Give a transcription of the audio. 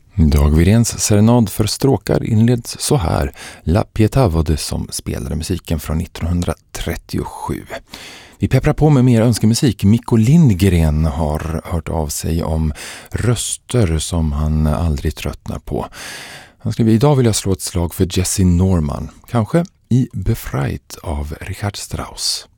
Dag Wiréns serenad för stråkar inleds så här. La Pietà var det som spelade musiken från 1937. Vi pepprar på med mer önskemusik. Mikko Lindgren har hört av sig om röster som han aldrig tröttnar på. Han skriver: idag vill jag slå ett slag för Jessye Norman. Kanske i Befreit av Richard Strauss.